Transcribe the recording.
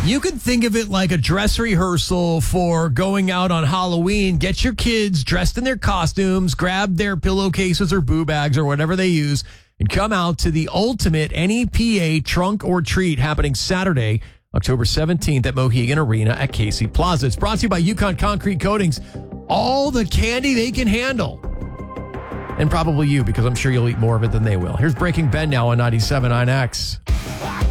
You can think of it like a dress rehearsal for going out on Halloween. Get your kids dressed in their costumes, grab their pillowcases or boo bags or whatever they use, and come out to the ultimate NEPA trunk or treat happening Saturday, October 17th at Mohegan Arena at Casey Plaza. It's brought to you by Yukon Concrete Coatings. All the candy they can handle. And probably you, because I'm sure you'll eat more of it than they will. Here's Breaking Ben now on 97.9 X.